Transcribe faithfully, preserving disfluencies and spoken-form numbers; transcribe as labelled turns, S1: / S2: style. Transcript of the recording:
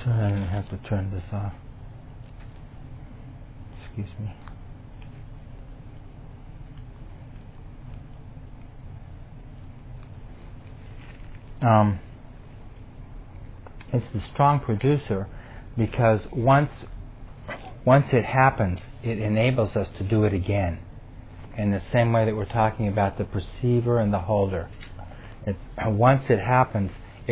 S1: Sorry, I have to turn this off. Excuse me. Um, it's the strong producer because once once it happens, it enables us to do it again. In the same way that we're talking about the perceiver and the holder. It's, once it happens,